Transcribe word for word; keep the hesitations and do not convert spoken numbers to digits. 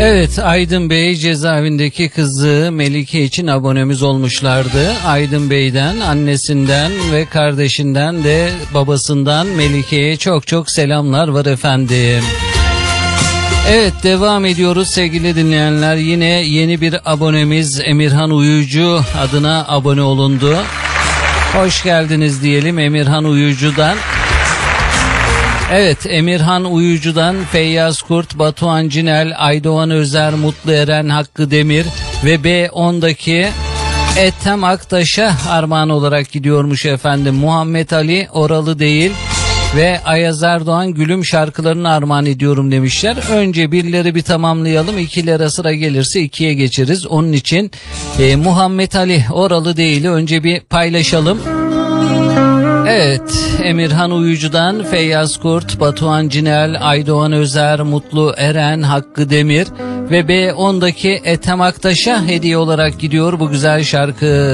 Evet, Aydın Bey cezaevindeki kızı Melike için abonemiz olmuşlardı. Aydın Bey'den, annesinden ve kardeşinden de babasından Melike'ye çok çok selamlar var efendim. Evet, devam ediyoruz sevgili dinleyenler. Yine yeni bir abonemiz Emirhan Uyucu adına abone olundu. Hoş geldiniz diyelim Emirhan Uyucu'dan. Evet, Emirhan Uyucu'dan Feyyaz Kurt, Batuhan Cinel, Aydoğan Özer, Mutlu Eren, Hakkı Demir ve B ondaki Ethem Aktaş'a armağan olarak gidiyormuş efendim. Muhammed Ali Oralı değil ve Ayaz Erdoğan Gülüm şarkılarını armağan ediyorum demişler. Önce birleri bir tamamlayalım, ikilere sıra gelirse ikiye geçeriz. Onun için e, Muhammed Ali Oralı değil'i önce bir paylaşalım. Evet, Emirhan Uyucu'dan Feyyaz Kurt, Batuhan Cinel, Aydoğan Özer, Mutlu Eren, Hakkı Demir ve B ondaki Ethem Aktaş'a hediye olarak gidiyor bu güzel şarkı.